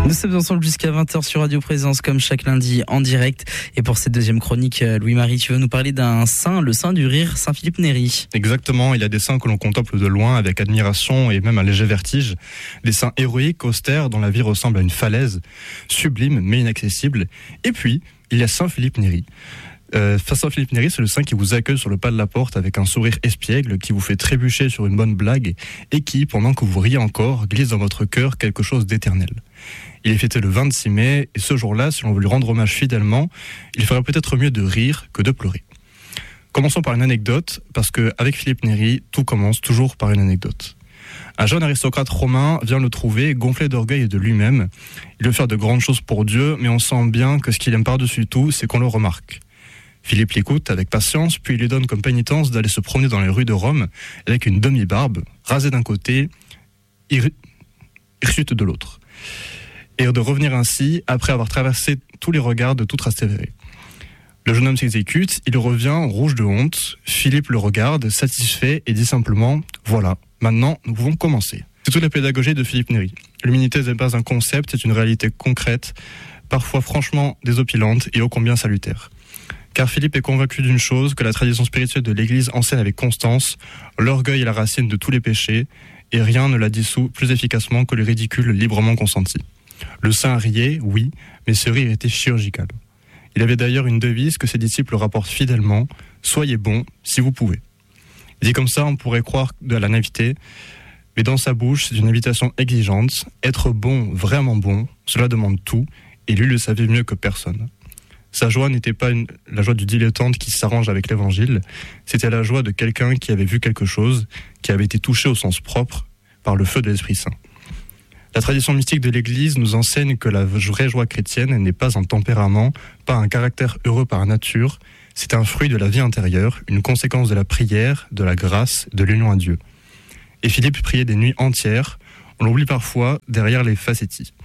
Nous sommes ensemble jusqu'à 20h sur Radio Présence, comme chaque lundi en direct. Et pour cette deuxième chronique, Louis-Marie, tu veux nous parler d'un saint, le saint du rire, Saint Philippe Néri. Exactement, il y a des saints que l'on contemple de loin avec admiration et même un léger vertige. Des saints héroïques, austères, dont la vie ressemble à une falaise, sublime mais inaccessible. Et puis, il y a Saint Philippe Néri. Saint Philippe Néri, c'est le saint qui vous accueille sur le pas de la porte avec un sourire espiègle, qui vous fait trébucher sur une bonne blague et qui, pendant que vous riez encore, glisse dans votre cœur quelque chose d'éternel. Il est fêté le 26 mai et ce jour-là, si l'on veut lui rendre hommage fidèlement, il ferait peut-être mieux de rire que de pleurer. Commençons par une anecdote, parce qu'avec Philippe Néri, tout commence toujours par une anecdote. Un jeune aristocrate romain vient le trouver, gonflé d'orgueil et de lui-même. Il veut faire de grandes choses pour Dieu, mais on sent bien que ce qu'il aime par-dessus tout, c'est qu'on le remarque. Philippe l'écoute avec patience, puis il lui donne comme pénitence d'aller se promener dans les rues de Rome avec une demi-barbe, rasée d'un côté, hirsute de l'autre. Et de revenir ainsi après avoir traversé tous les regards de tout Trastevere. Le jeune homme s'exécute, il revient rouge de honte, Philippe le regarde, satisfait, et dit simplement « Voilà, maintenant nous pouvons commencer ». C'est toute la pédagogie de Philippe Néri. L'humilité n'est pas un concept, c'est une réalité concrète, parfois franchement désopilante et ô combien salutaire. Car Philippe est convaincu d'une chose, que la tradition spirituelle de l'Église enseigne avec constance, l'orgueil est la racine de tous les péchés, et rien ne la dissout plus efficacement que le ridicule librement consenti. Le saint riait, oui, mais ce rire était chirurgical. Il avait d'ailleurs une devise que ses disciples rapportent fidèlement, « Soyez bons si vous pouvez ». Dit comme ça, on pourrait croire de la naïveté, mais dans sa bouche, c'est une invitation exigeante. Être bon, vraiment bon, cela demande tout, et lui le savait mieux que personne. Sa joie n'était pas la joie du dilettante qui s'arrange avec l'évangile, c'était la joie de quelqu'un qui avait vu quelque chose, qui avait été touché au sens propre par le feu de l'Esprit Saint. La tradition mystique de l'Église nous enseigne que la vraie joie chrétienne n'est pas un tempérament, pas un caractère heureux par nature, c'est un fruit de la vie intérieure, une conséquence de la prière, de la grâce, de l'union à Dieu. Et Philippe priait des nuits entières, on l'oublie parfois derrière les facéties.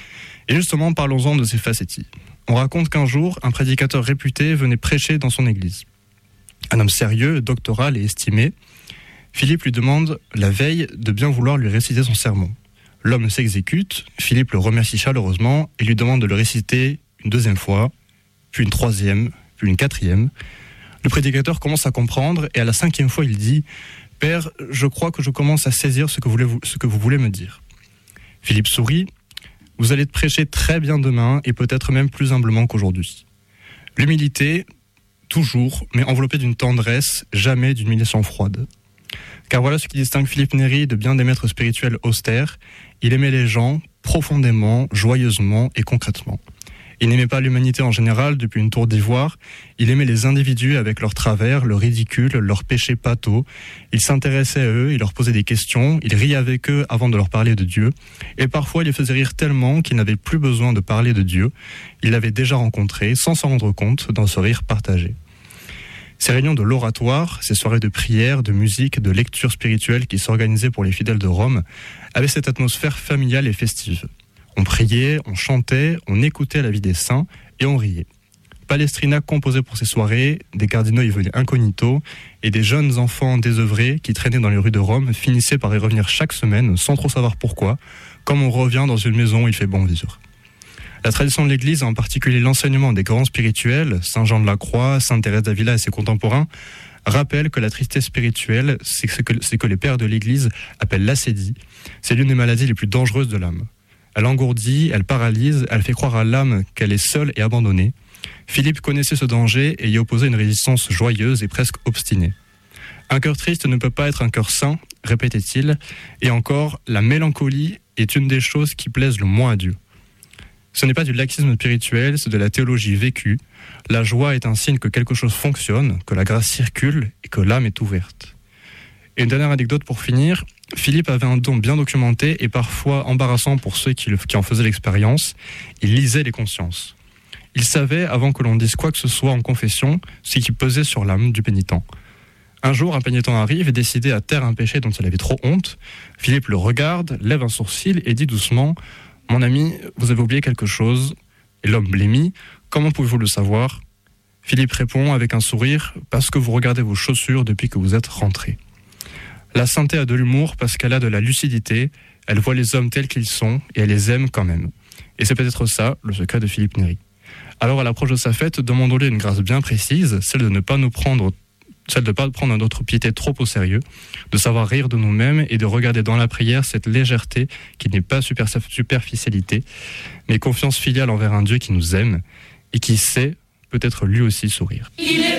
Et justement, parlons-en de ces facéties. On raconte qu'un jour, un prédicateur réputé venait prêcher dans son église. Un homme sérieux, doctoral et estimé, Philippe lui demande la veille de bien vouloir lui réciter son sermon. L'homme s'exécute, Philippe le remercie chaleureusement et lui demande de le réciter une deuxième fois, puis une troisième, puis une quatrième. Le prédicateur commence à comprendre et à la 5e fois il dit « Père, je crois que je commence à saisir ce que vous voulez me dire. » Philippe sourit. Vous allez prêcher très bien demain et peut-être même plus humblement qu'aujourd'hui. L'humilité, toujours, mais enveloppée d'une tendresse, jamais d'une humiliation froide. Car voilà ce qui distingue Philippe Néri de bien des maîtres spirituels austères. Il aimait les gens profondément, joyeusement et concrètement. Il n'aimait pas l'humanité en général depuis une tour d'ivoire. Il aimait les individus avec leurs travers, leurs ridicules, leurs péchés pâteaux. Il s'intéressait à eux, il leur posait des questions, il riait avec eux avant de leur parler de Dieu. Et parfois, il les faisait rire tellement qu'il n'avait plus besoin de parler de Dieu. Il l'avait déjà rencontré, sans s'en rendre compte, dans ce rire partagé. Ces réunions de l'oratoire, ces soirées de prière, de musique, de lecture spirituelle qui s'organisaient pour les fidèles de Rome, avaient cette atmosphère familiale et festive. On priait, on chantait, on écoutait la vie des saints et on riait. Palestrina composait pour ces soirées, des cardinaux y venaient incognito et des jeunes enfants désœuvrés qui traînaient dans les rues de Rome finissaient par y revenir chaque semaine sans trop savoir pourquoi, comme on revient dans une maison où il fait bon vivre. La tradition de l'Église, en particulier l'enseignement des grands spirituels, Saint Jean de la Croix, Sainte Thérèse d'Avila et ses contemporains, rappelle que la tristesse spirituelle, c'est ce que les pères de l'Église appellent l'ascédie. C'est l'une des maladies les plus dangereuses de l'âme. Elle engourdit, elle paralyse, elle fait croire à l'âme qu'elle est seule et abandonnée. Philippe connaissait ce danger et y opposait une résistance joyeuse et presque obstinée. Un cœur triste ne peut pas être un cœur saint, répétait-il, et encore, la mélancolie est une des choses qui plaisent le moins à Dieu. Ce n'est pas du laxisme spirituel, c'est de la théologie vécue. La joie est un signe que quelque chose fonctionne, que la grâce circule et que l'âme est ouverte. Et une dernière anecdote pour finir, Philippe avait un don bien documenté et parfois embarrassant pour ceux qui en faisaient l'expérience. Il lisait les consciences. Il savait, avant que l'on dise quoi que ce soit en confession, ce qui pesait sur l'âme du pénitent. Un jour, un pénitent arrive et décidé à taire un péché dont il avait trop honte. Philippe le regarde, lève un sourcil et dit doucement « Mon ami, vous avez oublié quelque chose ?» Et l'homme blêmit « Comment pouvez-vous le savoir ?» Philippe répond avec un sourire « Parce que vous regardez vos chaussures depuis que vous êtes rentré. » La sainteté a de l'humour parce qu'elle a de la lucidité, elle voit les hommes tels qu'ils sont et elle les aime quand même. Et c'est peut-être ça, le secret de Philippe Néri. Alors à l'approche de sa fête, demandons-lui une grâce bien précise, celle de ne pas prendre notre piété trop au sérieux, de savoir rire de nous-mêmes et de regarder dans la prière cette légèreté qui n'est pas superficialité, mais confiance filiale envers un Dieu qui nous aime et qui sait peut-être lui aussi sourire.